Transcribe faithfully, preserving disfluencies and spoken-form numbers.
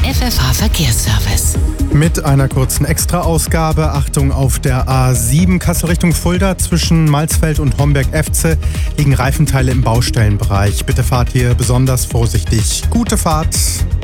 F F H Verkehrsservice. Mit einer kurzen Extra-Ausgabe. Achtung, auf der A sieben Kassel Richtung Fulda zwischen Malsfeld und Homberg-Efze liegen Reifenteile im Baustellenbereich. Bitte fahrt hier besonders vorsichtig. Gute Fahrt!